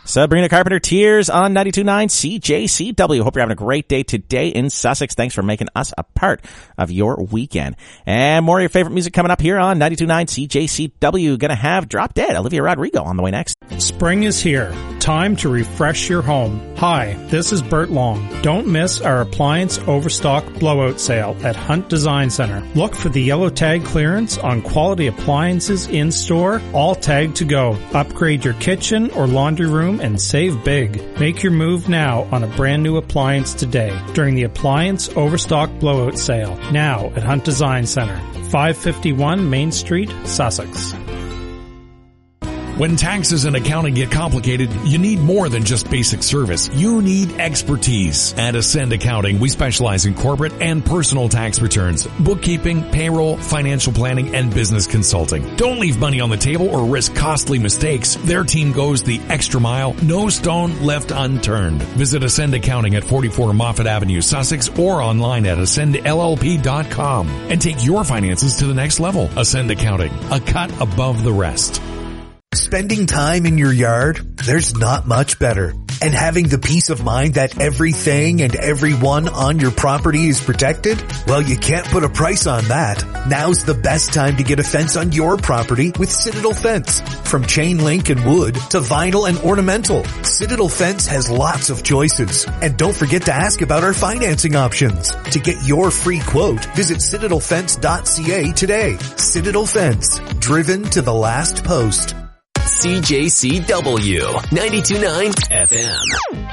Sabrina Carpenter, Tears on 92.9 CJCW. Hope you're having a great day today in Sussex. Thanks for making us a part of your weekend. And more of your favorite music coming up here on 92.9 CJCW. Gonna have Drop Dead, Olivia Rodrigo on the way next. Spring is here. Time to refresh your home. Hi, this is Bert Long. Don't miss our appliance overstock blowout sale at Hunt Design Center. Look for the yellow tag clearance on quality appliances in store, all tagged to go. Upgrade your kitchen or laundry room and save big. Make your move now on a brand new appliance today during the Appliance Overstock Blowout Sale. Now at Hunt Design Center, 551 Main Street, Sussex. When taxes and accounting get complicated, you need more than just basic service. You need expertise. At Ascend Accounting, we specialize in corporate and personal tax returns, bookkeeping, payroll, financial planning, and business consulting. Don't leave money on the table or risk costly mistakes. Their team goes the extra mile, no stone left unturned. Visit Ascend Accounting at 44 Moffat Avenue, Sussex, or online at ascendllp.com and take your finances to the next level. Ascend Accounting, a cut above the rest. Spending time in your yard, there's not much better. And having the peace of mind that everything and everyone on your property is protected? Well, you can't put a price on that. Now's the best time to get a fence on your property with Citadel Fence. From chain link and wood to vinyl and ornamental, Citadel Fence has lots of choices. And don't forget to ask about our financing options. To get your free quote, visit citadelfence.ca today. Citadel Fence, driven to the last post. CJCW 92.9 FM.